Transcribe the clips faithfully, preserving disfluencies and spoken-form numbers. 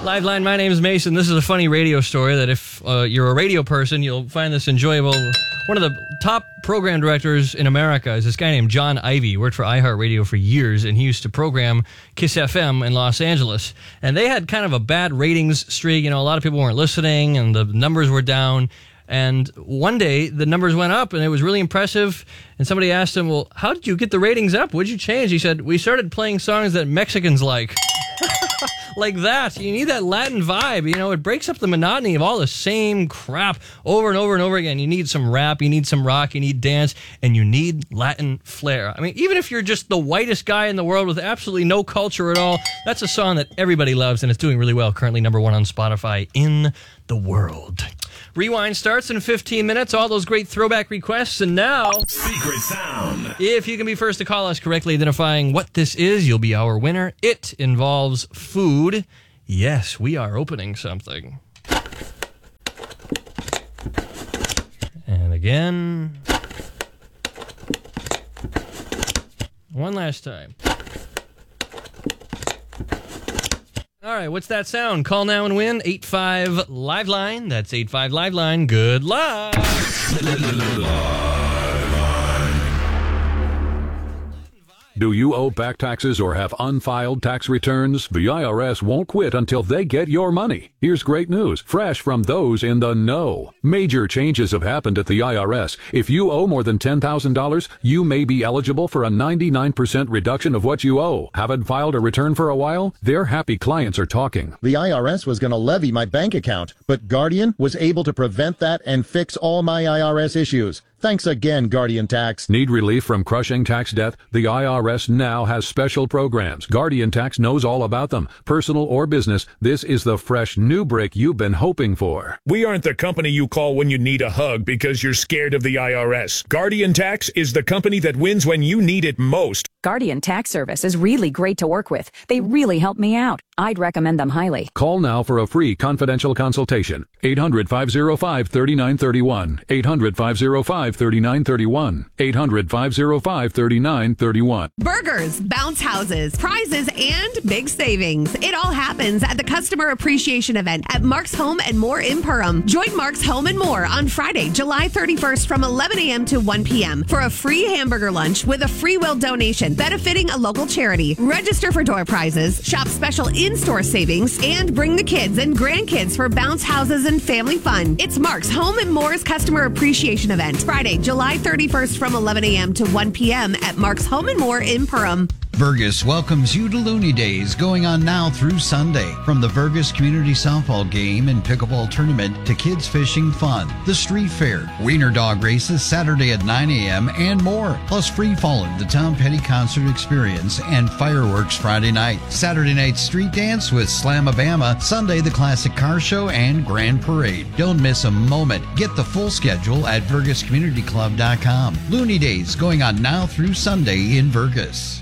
Liveline, my name is Mason. This is a funny radio story that if uh, you're a radio person, you'll find this enjoyable. One of the top program directors in America is this guy named John Ivey. He worked for iHeartRadio for years, and he used to program Kiss F M in Los Angeles. And they had kind of a bad ratings streak. You know, a lot of people weren't listening, and the numbers were down. And one day, the numbers went up, and it was really impressive. And somebody asked him, well, how did you get the ratings up? What did you change? He said, we started playing songs that Mexicans like. Like that. You need that Latin vibe. You know, it breaks up the monotony of all the same crap over and over and over again. You need some rap, you need some rock, you need dance, and you need Latin flair. I mean, even if you're just the whitest guy in the world with absolutely no culture at all, that's a song that everybody loves, and it's doing really well. Currently number one on Spotify in the world. Rewind starts in fifteen minutes. All those great throwback requests. And now, Secret Sound. If you can be first to call us correctly identifying what this is, you'll be our winner. It involves food. Yes, we are opening something. And again. One last time. All right, what's that sound? Call now and win. eight five Liveline. That's eight five Liveline. Good luck. Do you owe back taxes or have unfiled tax returns? The I R S won't quit until they get your money. Here's great news, fresh from those in the know. Major changes have happened at the I R S. If you owe more than ten thousand dollars, you may be eligible for a ninety-nine percent reduction of what you owe. Haven't filed a return for a while? Their happy clients are talking. The I R S was going to levy my bank account, but Guardian was able to prevent that and fix all my I R S issues. Thanks again, Guardian Tax. Need relief from crushing tax debt? The I R S now has special programs. Guardian Tax knows all about them. Personal or business, this is the fresh new break you've been hoping for. We aren't the company you call when you need a hug because you're scared of the I R S. Guardian Tax is the company that wins when you need it most. Guardian Tax Service is really great to work with. They really help me out. I'd recommend them highly. Call now for a free confidential consultation. eight hundred, five oh five, three nine three one. eight hundred, five oh five, three nine three one. eight hundred, five oh five, three nine three one. Burgers, bounce houses, prizes, and big savings. It all happens at the Customer Appreciation Event at Mark's Home and More in Perham. Join Mark's Home and More on Friday, July thirty-first from eleven a.m. to one p.m. for a free hamburger lunch with a free will donation benefiting a local charity. Register for door prizes, shop special in-store savings, and bring the kids and grandkids for bounce houses and family fun. It's Mark's Home and More's Customer Appreciation Event, Friday, July thirty-first from eleven a.m. to one p.m. at Mark's Home and More in Perham. Vergus welcomes you to Looney Days, going on now through Sunday. From the Vergus Community Softball Game and Pickleball Tournament to kids fishing fun, the street fair, wiener dog races Saturday at nine a.m. and more. Plus free falling, the Tom Petty Concert Experience, and fireworks Friday night. Saturday night street dance with Slamabama, Sunday the Classic Car Show and Grand Parade. Don't miss a moment. Get the full schedule at Vergus Community Club dot com. Looney Days going on now through Sunday in Vergus.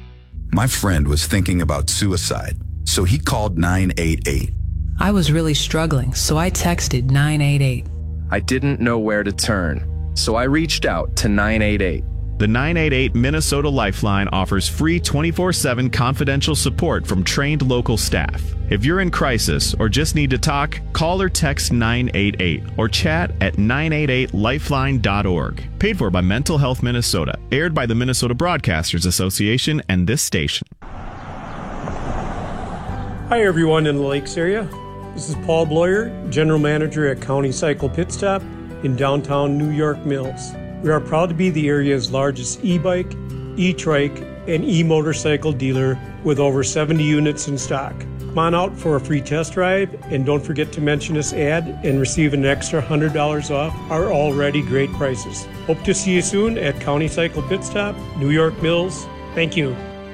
My friend was thinking about suicide, so he called nine eight eight. I was really struggling, so I texted nine eight eight. I didn't know where to turn, so I reached out to nine eight eight. The nine eight eight Minnesota Lifeline offers free twenty-four seven confidential support from trained local staff. If you're in crisis or just need to talk, call or text nine eight eight or chat at nine eight eight lifeline dot org. Paid for by Mental Health Minnesota. Aired by the Minnesota Broadcasters Association and this station. Hi everyone in the Lakes area. This is Paul Bloyer, General Manager at County Cycle Pit Stop in downtown New York Mills. We are proud to be the area's largest e-bike, e-trike, and e-motorcycle dealer with over seventy units in stock. Come on out for a free test drive, and don't forget to mention this ad and receive an extra one hundred dollars off our already great prices. Hope to see you soon at County Cycle Pit Stop, New York Mills. Thank you.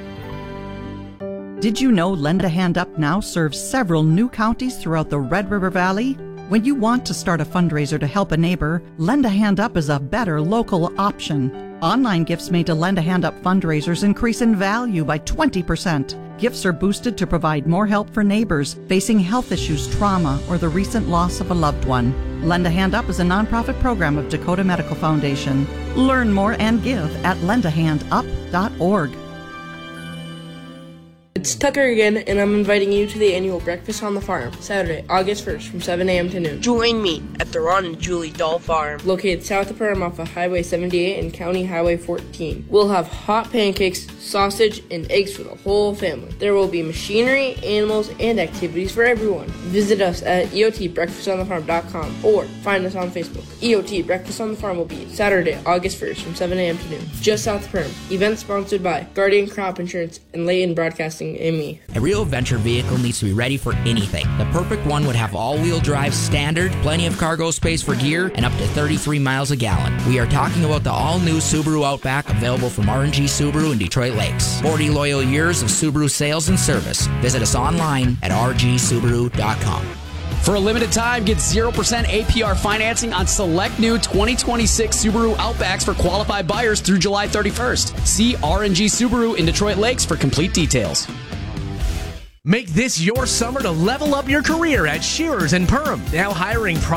Did you know Lend a Hand Up now serves several new counties throughout the Red River Valley? When you want to start a fundraiser to help a neighbor, Lend a Hand Up is a better local option. Online gifts made to Lend a Hand Up fundraisers increase in value by twenty percent. Gifts are boosted to provide more help for neighbors facing health issues, trauma, or the recent loss of a loved one. Lend a Hand Up is a nonprofit program of Dakota Medical Foundation. Learn more and give at lend a hand up dot org. It's Tucker again, and I'm inviting you to the annual Breakfast on the Farm, Saturday, August first, from seven a.m. to noon. Join me at the Ron and Julie Doll Farm, located south of Perham off of Highway seventy-eight and County Highway fourteen. We'll have hot pancakes, sausage, and eggs for the whole family. There will be machinery, animals, and activities for everyone. Visit us at E O T breakfast on the farm dot com or find us on Facebook. E O T Breakfast on the Farm will be Saturday, August first, from seven a.m. to noon, just south of Perham. Event sponsored by Guardian Crop Insurance and Layton Broadcasting and me. A real adventure vehicle needs to be ready for anything. The perfect one would have all-wheel drive standard, plenty of cargo space for gear, and up to thirty-three miles a gallon. We are talking about the all-new Subaru Outback, available from R and G Subaru in Detroit Lakes. forty loyal years of Subaru sales and service. Visit us online at r g subaru dot com. For a limited time, get zero percent A P R financing on select new twenty twenty-six Subaru Outbacks for qualified buyers through July thirty-first. See R and G Subaru in Detroit Lakes for complete details. Make this your summer to level up your career at Shearers and Perham. Now hiring